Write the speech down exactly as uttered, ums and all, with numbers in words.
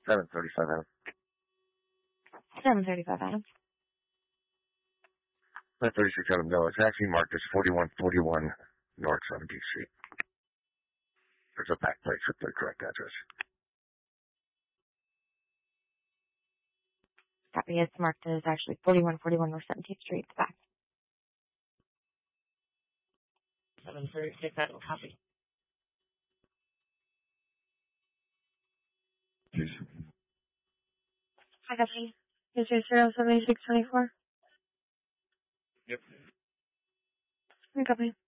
seven thirty-five Adam. seven thirty-five Adam. seven thirty-six Adam, no, it's actually marked as forty-one forty-one North seventeenth Street. There's a back plate with the correct address. Copy, it's marked as actually forty-one forty-one North seventeenth Street, the back. seven thirty-six Adam, copy. Please. Hi, copy. Is your zero seventy-six twenty-four? Yep. Copy.